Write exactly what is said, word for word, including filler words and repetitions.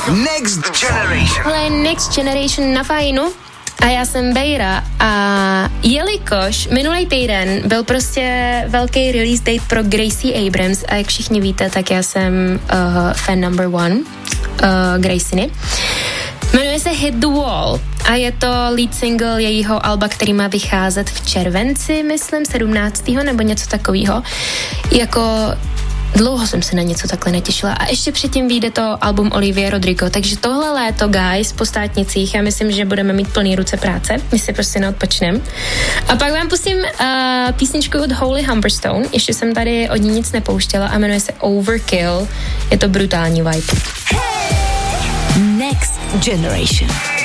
Next Generation. Ale Next Generation na fajnu. A já jsem Bejra a jelikož minulý týden byl prostě velký release date pro Gracie Abrams a jak všichni víte, tak já jsem uh, fan number one uh, Gracie. Jmenuje se Hit the Wall a je to lead single jejího alba, který má vycházet v červenci, myslím, sedmnáctého nebo něco takového. Jako dlouho jsem se na něco takhle netěšila a ještě předtím vyjde to album Olivia Rodrigo, takže tohle léto, guys, po státnicích, já myslím, že budeme mít plný ruce práce, my si prostě neodpočnem. A pak vám pustím uh, písničku od Holy Humberstone, ještě jsem tady od ní nic nepouštěla a jmenuje se Overkill, je to brutální vibe. Next Generation.